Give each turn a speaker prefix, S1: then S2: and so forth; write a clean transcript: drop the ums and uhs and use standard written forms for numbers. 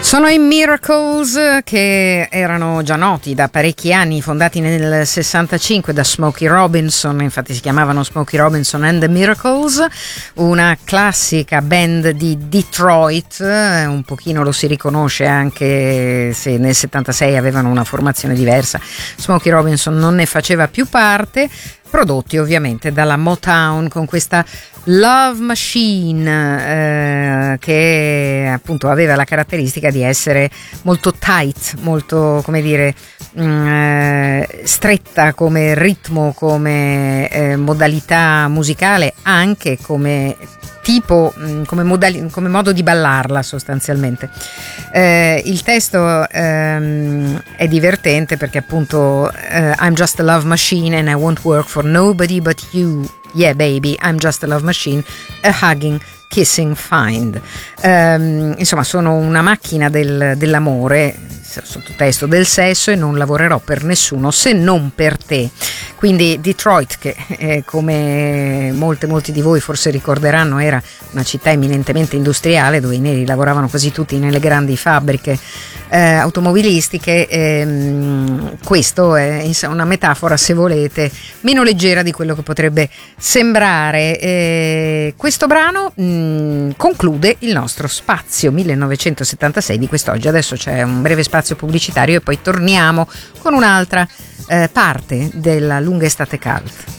S1: Sono i Miracles, che erano già noti da parecchi anni, fondati nel 65 da Smokey Robinson, infatti si chiamavano Smokey Robinson and the Miracles, una classica band di Detroit. Un pochino lo si riconosce anche se nel 76 avevano una formazione diversa. Smokey Robinson non ne faceva più parte, prodotti ovviamente dalla Motown con questa Love Machine, che appunto aveva la caratteristica di essere molto tight, molto, come dire, stretta come ritmo, come modalità musicale, anche come tipo, come modo di ballarla sostanzialmente. Il testo è divertente perché appunto I'm just a love machine and I won't work for nobody but you. Yeah baby, I'm just a love machine, a hugging, kissing find. Insomma, sono una macchina dell'amore, sottotesto del sesso, e non lavorerò per nessuno se non per te. Quindi Detroit, che come molti di voi forse ricorderanno, era una città eminentemente industriale dove i neri lavoravano quasi tutti nelle grandi fabbriche automobilistiche. Questo è una metafora, se volete, meno leggera di quello che potrebbe sembrare. Questo brano conclude il nostro spazio 1976 di quest'oggi. Adesso c'è un breve spazio pubblicitario e poi torniamo con un'altra parte della lunga estate cult.